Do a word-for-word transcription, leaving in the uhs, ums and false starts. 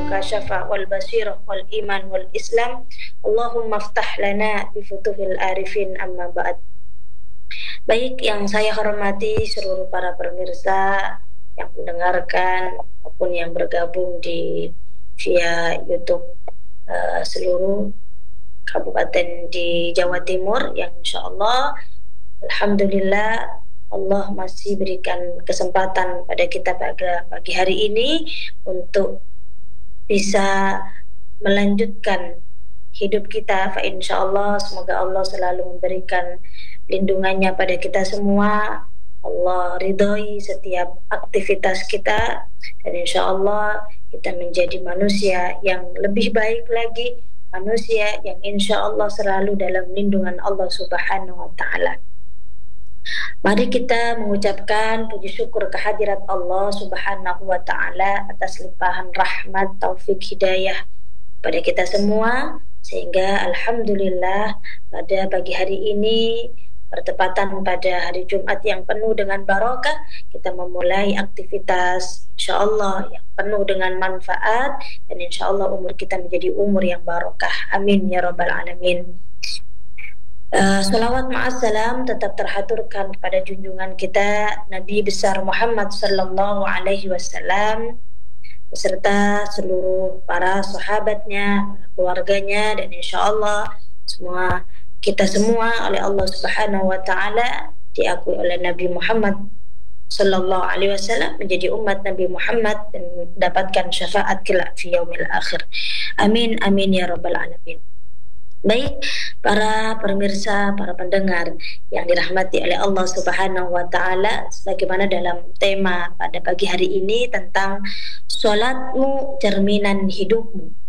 mukashafah wal basirah wal iman wal islam. Allahumma ftah lana bi futuhil arifin, amma ba'd. Baik, yang saya hormati seluruh para pemirsa yang mendengarkan maupun yang bergabung di via YouTube uh, seluruh kabupaten di Jawa Timur, yang insya Allah alhamdulillah Allah masih berikan kesempatan pada kita pada pagi hari ini untuk bisa melanjutkan hidup kita. Fa insya Allah, semoga Allah selalu memberikan lindungannya pada kita semua. Allah ridhoi setiap aktivitas kita, dan insya Allah kita menjadi manusia yang lebih baik lagi, manusia yang insya Allah selalu dalam lindungan Allah Subhanahu wa Ta'ala. Mari kita mengucapkan puji syukur kehadirat Allah Subhanahu wa Ta'ala atas limpahan rahmat, taufik, hidayah pada kita semua, sehingga alhamdulillah pada pagi hari ini bertepatan pada hari Jumat yang penuh dengan barokah, kita memulai aktivitas insya Allah yang penuh dengan manfaat, dan insya Allah umur kita menjadi umur yang barokah. Amin ya rabbal alamin. Uh, salawat ma'assalam tetap terhaturkan kepada junjungan kita Nabi besar Muhammad sallallahu alaihi wasallam beserta seluruh para sahabatnya, keluarganya, dan insya Allah semua kita semua oleh Allah Subhanahu wa Ta'ala diakui oleh Nabi Muhammad sallallahu alaihi wasallam menjadi umat Nabi Muhammad dan mendapatkan syafaat kelak fi yaumil akhir. Amin amin ya rabbal alamin. Baik, para pemirsa, para pendengar yang dirahmati oleh Allah Subhanahu wa Ta'ala, sebagaimana dalam tema pada pagi hari ini tentang sholatmu cerminan hidupmu.